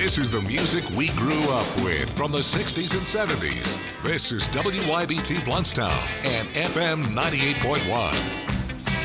This is the music we grew up with from the 60s and 70s. This is WYBT Bluntstown and FM 98.1.